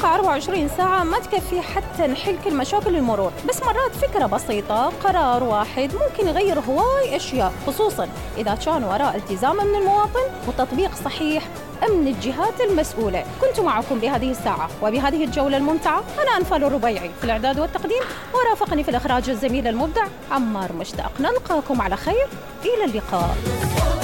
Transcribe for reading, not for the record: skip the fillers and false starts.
24 ساعة ما تكفي حتى نحل كل مشاكل المرور، بس مرات فكرة بسيطة، قرار واحد ممكن يغير هواي أشياء، خصوصاً إذا كان وراء التزام من المواطن وتطبيق صحيح من الجهات المسؤولة. كنت معكم بهذه الساعة وبهذه الجولة الممتعة أنا أنفال الربيعي في الإعداد والتقديم، ورافقني في الإخراج الزميل المبدع عمار مشتاق. نلقاكم على خير، إلى اللقاء.